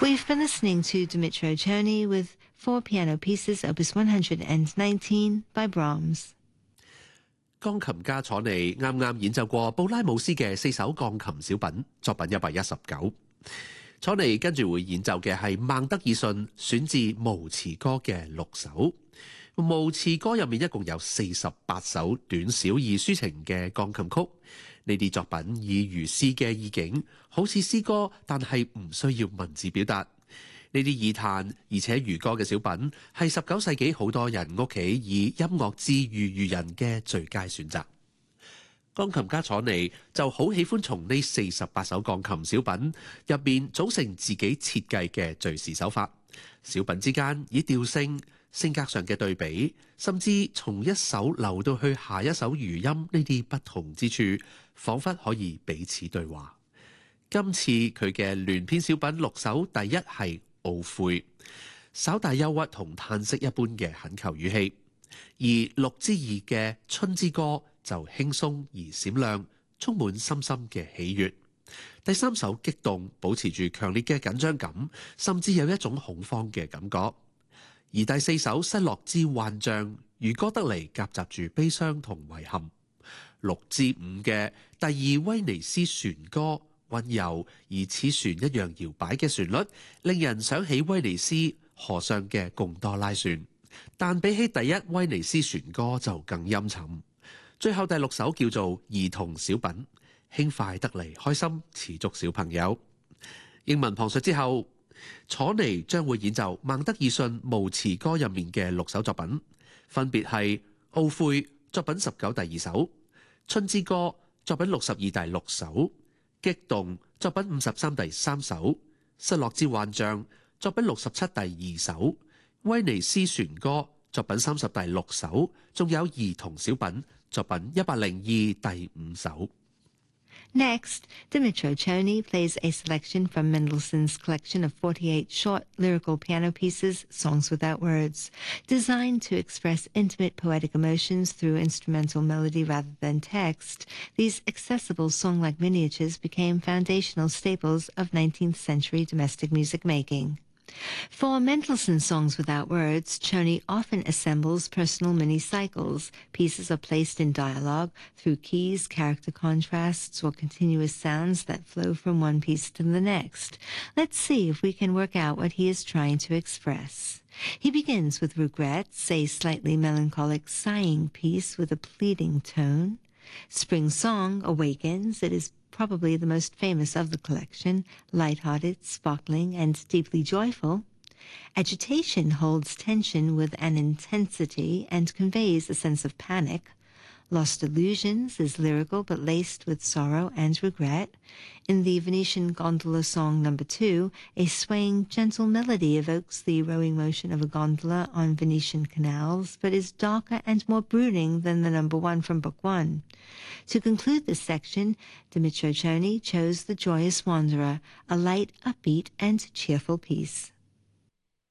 We've been listening to Dmytro Cherny with 4 piano pieces, Opus 119 by Brahms. 鋼琴家楚尼啱啱演奏過布拉姆斯嘅4首鋼琴小品，作品119。楚尼跟住會演奏嘅係孟德爾遜選自無詞歌嘅6首。無詞歌入面一共有48首短小而抒情嘅鋼琴曲。呢啲作品以如詩嘅意境，好似詩歌，但係唔需要文字表達。呢啲易彈而且如歌嘅小品，係19世紀好多人屋企以音樂治癒愚人嘅最佳選擇。鋼琴家楚尼就好喜歡從呢48首鋼琴小品入面組成自己設計嘅敘事手法。小品之間以調性、性格上嘅對比，甚至從一首流到去下一首餘音呢啲不同之處，彷彿可以彼此對話。今次佢嘅聯編小品6首，第一係懊悔，稍帶憂鬱同嘆息一般嘅懇求語氣；而6之2嘅春之歌就輕鬆而閃亮，充滿深深嘅喜悅。第3首激動，保持住強烈嘅緊張感，甚至有一種恐慌嘅感覺。而第4首失落之幻象，如歌得嚟夾雜住悲傷同遺憾。6之5嘅第2威尼斯旋歌，溫柔而似船一樣搖擺嘅旋律，令人想起威尼斯河上嘅貢多拉船，但比起第1威尼斯旋歌就更陰沉。最後第6首叫做兒童小品，輕快得嚟開心，似足小朋友。英文旁述之後，楚尼將會演奏孟德爾遜無詞歌入面嘅6首作品，分別係懊悔作品19第2首，春之歌作品62第6首，激動作品53第3首，失落之幻象作品67第2首，威尼斯旋歌作品30第6首，仲有兒童小品作品102第5首。 Next, Dmytro Cherny plays a selection from Mendelssohn's collection of 48 short lyrical piano pieces, Songs Without Words, designed to express intimate poetic emotions through instrumental melody rather than text. These accessible song-like miniatures became foundational staples of 19th century domestic music making. For Mendelssohn's Songs Without Words, Cherny often assembles personal mini-cycles. Pieces are placed in dialogue through keys, character contrasts, or continuous sounds that flow from one piece to the next. Let's see if we can work out what he is trying to express. He begins with Regrets, a slightly melancholic sighing piece with a pleading tone. Spring Song awakens. It is probably the most famous of the collection, light-hearted, sparkling, and deeply joyful. Agitation holds tension with an intensity and conveys a sense of panic. Lost Illusions is lyrical but laced with sorrow and regret. In the Venetian Gondola Song No. 2, a swaying, gentle melody evokes the rowing motion of a gondola on Venetian canals, but is darker and more brooding than the No. 1 from Book 1. To conclude this section, Dmytro Cherny chose The Joyous Wanderer, a light, upbeat, and cheerful piece.